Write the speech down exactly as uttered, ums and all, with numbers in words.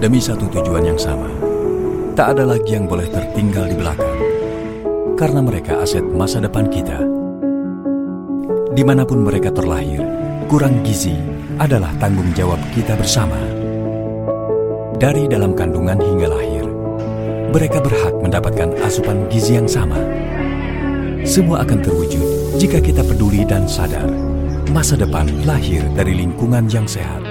demi satu tujuan yang sama. Tak ada lagi yang boleh tertinggal di belakang, karena mereka aset masa depan kita. Dimanapun mereka terlahir, kurang gizi adalah tanggung jawab kita bersama. Dari dalam kandungan hingga lahir, mereka berhak mendapatkan asupan gizi yang sama. Semua akan terwujud jika kita peduli dan sadar masa depan lahir dari lingkungan yang sehat.